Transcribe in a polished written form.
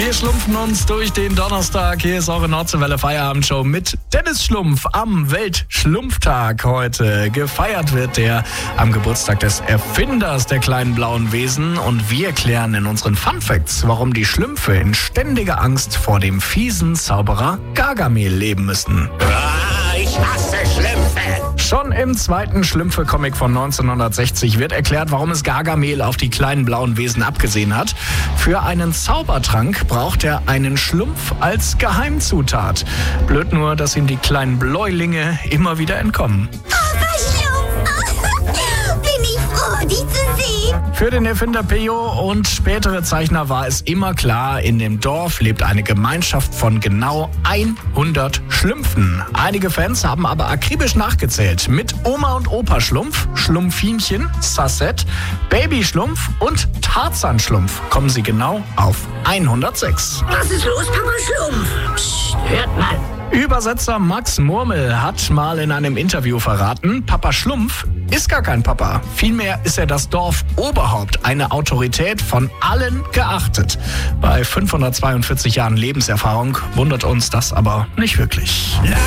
Wir schlumpfen uns durch den Donnerstag. Hier ist eure Nordseewelle Feierabendshow mit Dennis Schlumpf am Weltschlumpftag heute. Gefeiert wird der am Geburtstag des Erfinders der kleinen blauen Wesen. Und wir klären in unseren Funfacts, warum die Schlümpfe in ständiger Angst vor dem fiesen Zauberer Gargamel leben müssen. Ich hasse Schlümpfe! Schon im zweiten Schlümpfe-Comic von 1960 wird erklärt, warum es Gargamel auf die kleinen blauen Wesen abgesehen hat. Für einen Zaubertrank braucht er einen Schlumpf als Geheimzutat. Blöd nur, dass ihm die kleinen Bläulinge immer wieder entkommen. Bin ich froh, dich zu sehen. Für den Erfinder Peyo und spätere Zeichner war es immer klar, in dem Dorf lebt eine Gemeinschaft von genau 100 Schlümpfen. Einige Fans haben aber akribisch nachgezählt. Mit Oma und Opa Schlumpf, Schlumpfinchen, Sassette, Baby Schlumpf und Tarzan Schlumpf kommen sie genau auf 106. Was ist los, Papa Schlumpf? Psst, hört mal. Übersetzer Max Murmel hat mal in einem Interview verraten, Papa Schlumpf ist gar kein Papa. Vielmehr ist er das Dorfoberhaupt, eine Autorität von allen geachtet. Bei 542 Jahren Lebenserfahrung wundert uns das aber nicht wirklich.